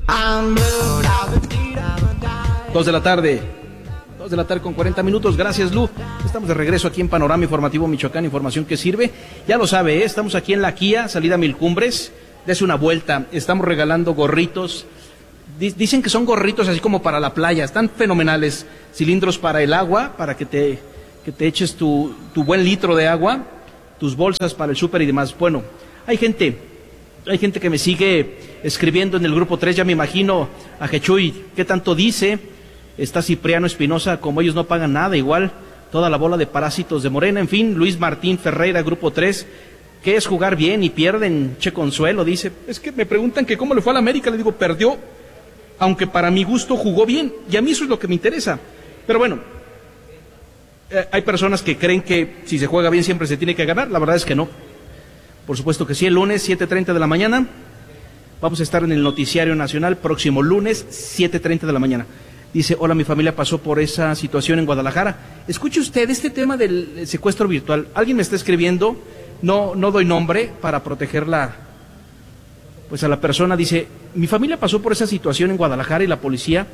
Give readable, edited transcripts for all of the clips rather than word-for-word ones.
Dos de la tarde con 40 minutos. Gracias, Lu. Estamos de regreso aquí en Panorama Informativo Michoacán, información que sirve. Ya lo sabe, ¿eh? Estamos aquí en la Kia, salida Mil Cumbres. Dese una vuelta. Estamos regalando gorritos. Dicen que son gorritos así como para la playa. Están fenomenales. Cilindros para el agua, para que te eches tu buen litro de agua. Tus bolsas para el súper y demás. Bueno, hay gente que me sigue escribiendo en el grupo 3, ya me imagino a Jechuy, ¿qué tanto dice? Está Cipriano Espinosa, como ellos no pagan nada, igual toda la bola de parásitos de Morena, en fin, Luis Martín Ferreira, grupo 3, ¿qué es jugar bien y pierden? Che Consuelo dice, es que me preguntan que cómo le fue a la América, le digo, perdió, aunque para mi gusto jugó bien, y a mí eso es lo que me interesa, pero bueno, hay personas que creen que si se juega bien siempre se tiene que ganar, la verdad es que no. Por supuesto que sí, el lunes 7:30 de la mañana, vamos a estar en el Noticiario Nacional, próximo lunes 7:30 de la mañana. Dice, hola, mi familia pasó por esa situación en Guadalajara. Escuche usted este tema del secuestro virtual. Alguien me está escribiendo, no doy nombre para protegerla, pues a la persona. Dice, mi familia pasó por esa situación en Guadalajara y la policía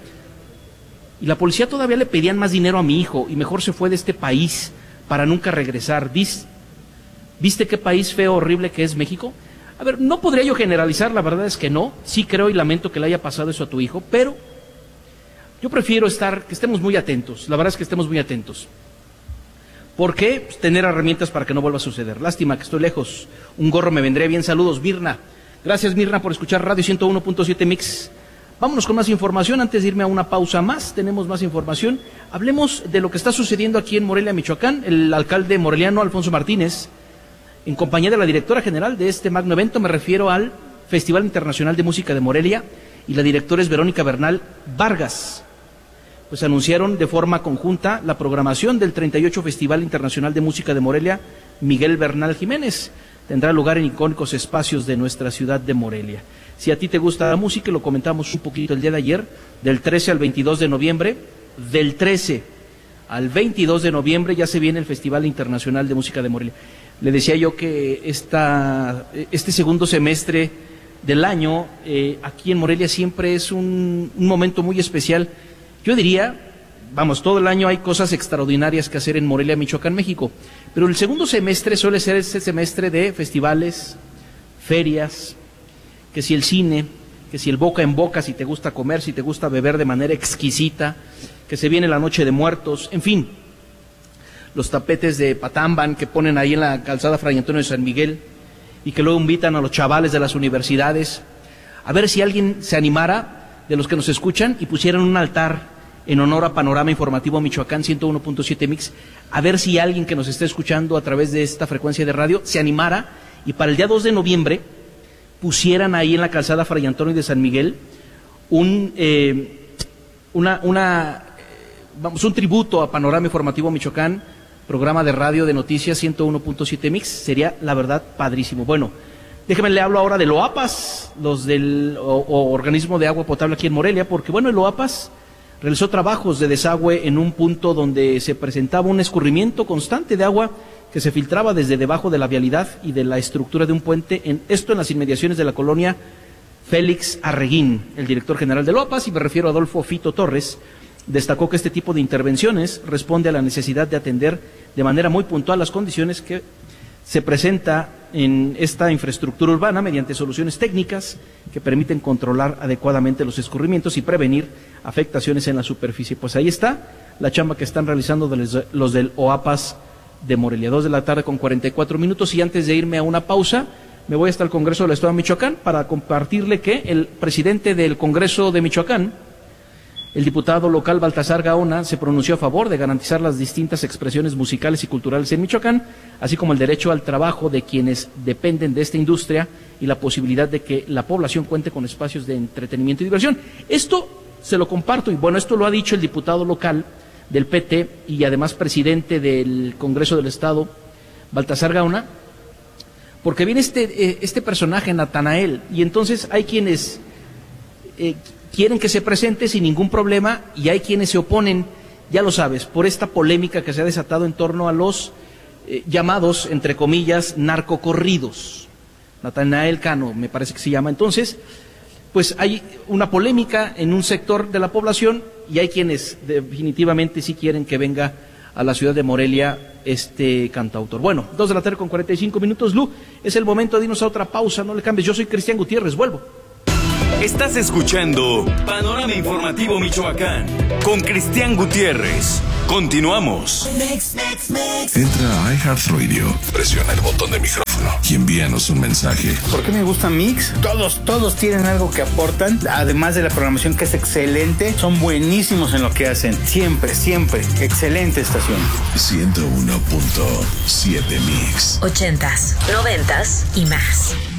todavía le pedían más dinero a mi hijo y mejor se fue de este país para nunca regresar. ¿Viste qué país feo, horrible que es México? A ver, no podría yo generalizar, la verdad es que no. Sí creo y lamento que le haya pasado eso a tu hijo, pero yo prefiero que estemos muy atentos. La verdad es que estemos muy atentos. ¿Por qué? Pues tener herramientas para que no vuelva a suceder. Lástima que estoy lejos. Un gorro me vendría bien. Saludos, Mirna. Gracias, Mirna, por escuchar Radio 101.7 Mix. Vámonos con más información. Antes de irme a una pausa más, tenemos más información. Hablemos de lo que está sucediendo aquí en Morelia, Michoacán. El alcalde moreliano, Alfonso Martínez, en compañía de la directora general de este magno evento, me refiero al Festival Internacional de Música de Morelia, y la directora es Verónica Bernal Vargas, pues anunciaron de forma conjunta la programación del 38 Festival Internacional de Música de Morelia, Miguel Bernal Jiménez. Tendrá lugar en icónicos espacios de nuestra ciudad de Morelia. Si a ti te gusta la música, lo comentamos un poquito el día de ayer, del 13 al 22 de noviembre, del 13 al 22 de noviembre ya se viene el Festival Internacional de Música de Morelia. Le decía yo que este segundo semestre del año, aquí en Morelia siempre es un momento muy especial. Yo diría, vamos, todo el año hay cosas extraordinarias que hacer en Morelia, Michoacán, México, pero el segundo semestre suele ser ese semestre de festivales, ferias, que si el cine, que si el boca en boca, si te gusta comer, si te gusta beber de manera exquisita, que se viene la Noche de Muertos, en fin, los tapetes de Patamban que ponen ahí en la calzada Fray Antonio de San Miguel y que luego invitan a los chavales de las universidades, a ver si alguien se animara de los que nos escuchan y pusieran un altar en honor a Panorama Informativo Michoacán 101.7 Mix, a ver si alguien que nos esté escuchando a través de esta frecuencia de radio se animara y para el día 2 de noviembre pusieran ahí en la calzada Fray Antonio de San Miguel un tributo a Panorama Informativo Michoacán, programa de radio de noticias 101.7 Mix. Sería la verdad padrísimo. Bueno, déjenme le hablo ahora del OAPAS, los del organismo de agua potable aquí en Morelia, porque bueno, el OAPAS realizó trabajos de desagüe en un punto donde se presentaba un escurrimiento constante de agua que se filtraba desde debajo de la vialidad y de la estructura de un puente, en las inmediaciones de la colonia Félix Arreguín. El director general del OAPAS, y me refiero a Adolfo Fito Torres, destacó que este tipo de intervenciones responde a la necesidad de atender de manera muy puntual las condiciones que se presenta en esta infraestructura urbana mediante soluciones técnicas que permiten controlar adecuadamente los escurrimientos y prevenir afectaciones en la superficie. Pues ahí está la chamba que están realizando los del OAPAS de Morelia. 2 de la tarde con 44 minutos, y antes de irme a una pausa, me voy hasta el Congreso del Estado de Michoacán para compartirle que el presidente del Congreso de Michoacán, el diputado local Baltasar Gaona, se pronunció a favor de garantizar las distintas expresiones musicales y culturales en Michoacán, así como el derecho al trabajo de quienes dependen de esta industria y la posibilidad de que la población cuente con espacios de entretenimiento y diversión. Esto se lo comparto, y bueno, esto lo ha dicho el diputado local del PT y además presidente del Congreso del Estado, Baltasar Gaona, porque viene este personaje, Natanael, y entonces hay quienes quieren que se presente sin ningún problema y hay quienes se oponen, ya lo sabes, por esta polémica que se ha desatado en torno a los llamados, entre comillas, narcocorridos. Natanael Cano, me parece que se llama. Entonces, pues hay una polémica en un sector de la población y hay quienes definitivamente sí quieren que venga a la ciudad de Morelia este cantautor. Bueno, 2:45 p.m, Lu, es el momento de irnos a otra pausa, no le cambies. Yo soy Cristian Gutiérrez, vuelvo. Estás escuchando Panorama Informativo Michoacán con Cristian Gutiérrez. Continuamos. Entra a iHeartRadio, presiona el botón de micrófono y envíanos un mensaje. ¿Por qué me gusta Mix? Todos tienen algo que aportan, además de la programación que es excelente, son buenísimos en lo que hacen. Siempre, excelente estación. 101.7 Mix. 80s, 90s y más.